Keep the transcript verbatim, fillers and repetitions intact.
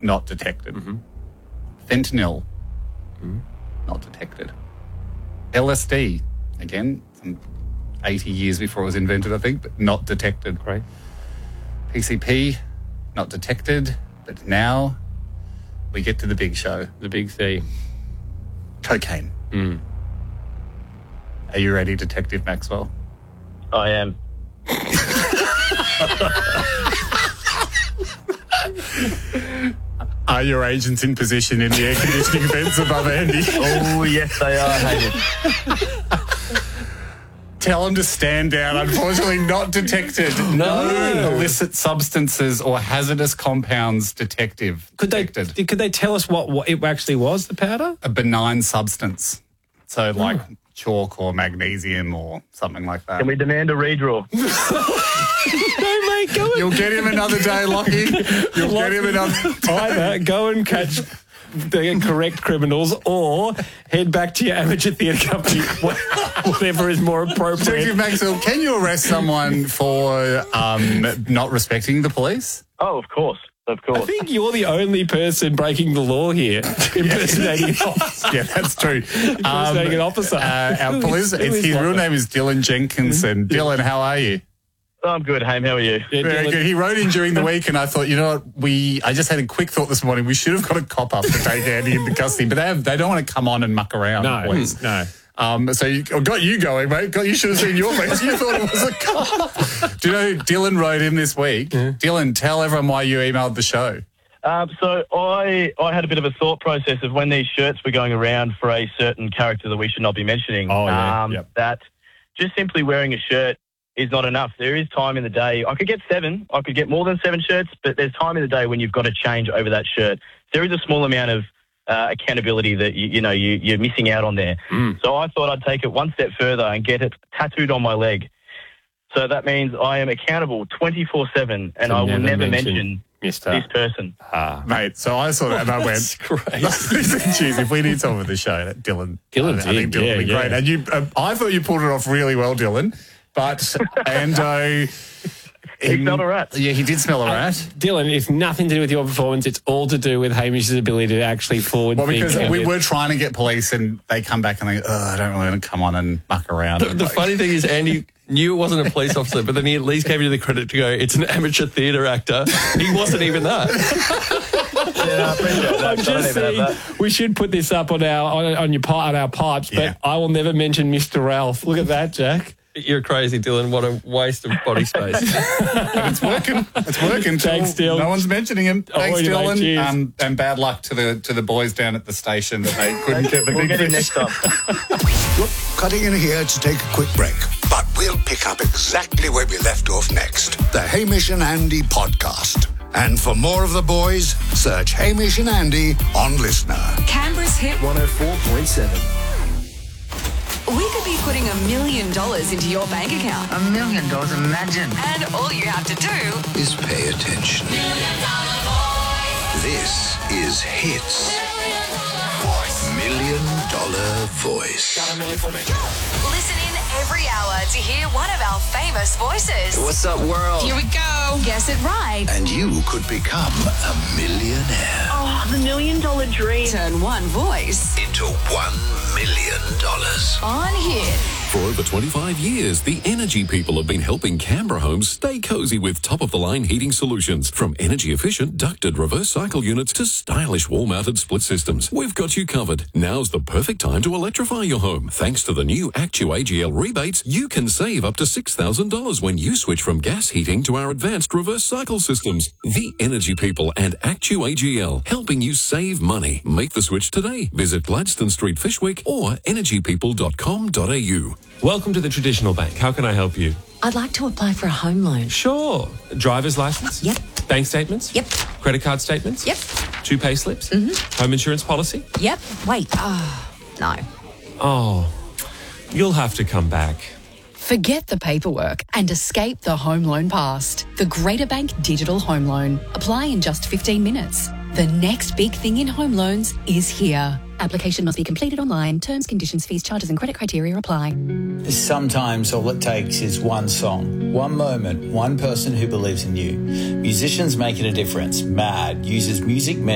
not detected. Mm-hmm. Fentanyl, mm. not detected. L S D, again, some eighty years before it was invented, I think, but not detected. Great. P C P, not detected, but now we get to the big show. The big C. Cocaine. Mm. Are you ready, Detective Maxwell? I am. Are your agents in position in the air conditioning vents above Andy? Oh, yes, they are, Hamish. Tell them to stand down. Unfortunately, not detected. No. No illicit substances or hazardous compounds detective. Could they, detected. could they tell us what, what it actually was, the powder? A benign substance. So like oh. chalk or magnesium or something like that. Can we demand a redraw? No, mate, go and... You'll get him another day, Lockie. You'll Lockie, get him another day. Either go and catch the correct criminals or head back to your amateur theatre company, whatever is more appropriate. Detective Maxwell, can you arrest someone for um, not respecting the police? Oh, of course. Of course. I think you're the only person breaking the law here, impersonating an officer. Yeah, that's true. Impersonating um, an officer. Uh, our police, it's, his real name is Dylan Jenkinson. Dylan, how are you? I'm good, Haim. How are you? Yeah, Very Dylan. good. He wrote in during the week, and I thought, you know what? We I just had a quick thought this morning. We should have got a cop up to take Andy into custody, but they have, they don't want to come on and muck around. No, please. no. Um, so you I got you going, mate. God, you should have seen your face. You thought it was a cop. Do you know who Dylan wrote in this week? Yeah. Dylan, tell everyone why you emailed the show. Um, so I I had a bit of a thought process of when these shirts were going around for a certain character that we should not be mentioning. Oh, yeah. Um, yep. That just simply wearing a shirt is not enough. There is time in the day. I could get seven. I could get more than seven shirts, but there's time in the day when you've got to change over that shirt. There is a small amount of uh, accountability that you, you know you, you're missing out on there. Mm. So I thought I'd take it one step further and get it tattooed on my leg. So that means I am accountable twenty-four seven, and I will never never mention mention Mister this person. Ah, mate, so I saw that and I went, That's great. Jeez, if we need someone for the show, that Dylan. Dylan I, I think did, Dylan yeah, would be yeah. great. And you, uh, I thought you pulled it off really well, Dylan. But Ando... He smelled a rat. Yeah, he did smell a rat. Uh, Dylan, it's nothing to do with your performance. It's all to do with Hamish's ability to actually forward Well, think. because we and- were trying to get police and they come back and they go, oh, I don't really want to come on and muck around. The, the funny thing is, Andy knew it wasn't a police officer, but then he at least gave you the credit to go, it's an amateur theatre actor. He wasn't even that. Yeah, I appreciate that. I'm I don't just even have saying, that. we should put this up on our on, on your pi- on our pipes, Yeah. but I will never mention Mister Ralph. Look at that, Jack. You're crazy, Dylan. What a waste of body space. But it's working. It's working. Thanks, Dylan. No one's mentioning him. Thanks, Alrighty, mate, Dylan. cheers. Um, and bad luck to the to the boys down at the station that they couldn't get the We'll big get him fish. next time. Look, cutting in here to take a quick break, but we'll pick up exactly where we left off next. The Hamish and Andy podcast. And for more of the boys, search Hamish and Andy on Listener. Canberra's Hit one oh four point seven. We could be putting a million dollars into your bank account. A million dollars, imagine. And all you have to do Is pay attention. This is Hits. Million Dollar Voice. listen in every hour to hear one of our famous voices. What's up, world? Here we go. Guess it right. And you could become a millionaire. Oh, the million dollar dream. Turn one voice Into one million dollars. on Hit. For over twenty-five years, the Energy People have been helping Canberra homes stay cozy with top-of-the-line heating solutions. From energy-efficient ducted reverse cycle units to stylish wall-mounted split systems. We've got you covered. Now's the perfect time to electrify your home. Thanks to the new ActuAGL rebates, you can save up to six thousand dollars when you switch from gas heating to our advanced reverse cycle systems. The Energy People and ActuAGL, helping you save money. Make the switch today. Visit Gladstone Street, Fishwick or energy people dot com dot a u. Welcome to the Traditional Bank. How can I help you? I'd like to apply for a home loan. Sure. Driver's license? Yep. Bank statements? Yep. Credit card statements? Yep. Two pay slips? Mm-hmm. Home insurance policy? Yep. Wait. Ah, no. Oh, you'll have to come back. Forget the paperwork and escape the home loan past. The Greater Bank Digital Home Loan. Apply in just fifteen minutes. The next big thing in home loans is here. Application must be completed online. Terms, conditions, fees, charges and credit criteria apply. Sometimes all it takes is one song, one moment, one person who believes in you. Musicians making a difference. Mad uses music